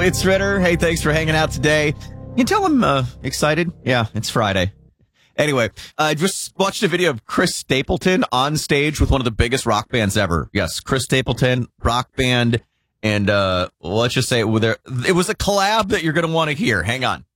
it's Ritter. Hey, thanks for hanging out today. You tell I'm excited? Yeah, it's Friday. Anyway, I just watched a video of Chris Stapleton on stage with one of the biggest rock bands ever. Yes, Chris Stapleton, rock band. And let's just say it was a collab that you're going to want to hear. Hang on.